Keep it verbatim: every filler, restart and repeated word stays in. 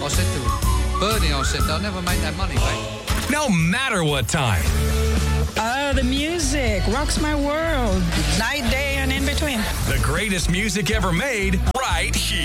I said to Bernie, I said, they'll never make that money back. No matter what time. Oh, the music rocks my world. Night, day, and in between. The greatest music ever made, right here.